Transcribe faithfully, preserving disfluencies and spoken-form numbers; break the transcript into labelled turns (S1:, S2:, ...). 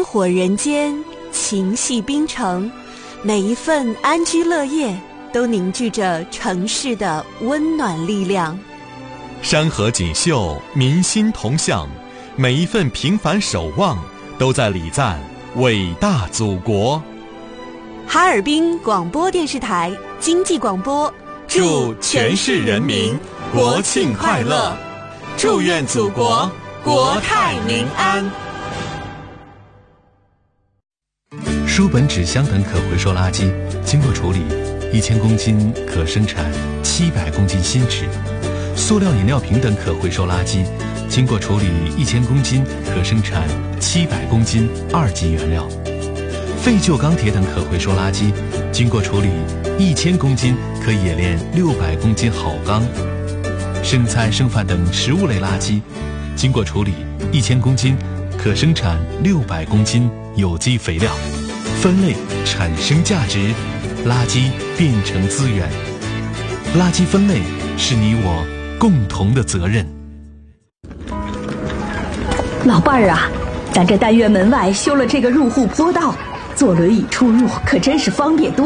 S1: 烟火人间，情系冰城，每一份安居乐业都凝聚着城市的温暖力量。
S2: 山河锦绣，民心同向，每一份平凡守望都在礼赞伟大祖国。
S1: 哈尔滨广播电视台经济广播，
S2: 祝全市人民国庆快乐，祝愿祖国国泰民安。
S3: 书本、纸箱等可回收垃圾经过处理，一千公斤可生产七百公斤新纸；塑料饮料瓶等可回收垃圾经过处理，一千公斤可生产七百公斤二级原料；废旧钢铁等可回收垃圾经过处理，一千公斤可冶炼六百公斤好钢；剩菜剩饭等食物类垃圾经过处理，一千公斤可生产六百公斤有机肥料。分类产生价值，垃圾变成资源。垃圾分类是你我共同的责任。
S4: 老伴儿啊，咱这单元门外修了这个入户坡道，坐轮椅出入可真是方便多。